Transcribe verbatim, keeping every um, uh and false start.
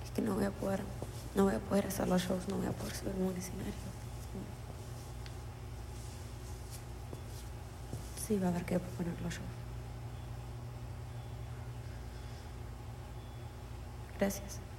Es que no voy a poder, no voy a poder hacer los shows, no voy a poder subirme a un escenario. Sí, va a haber que poner los shows. Gracias.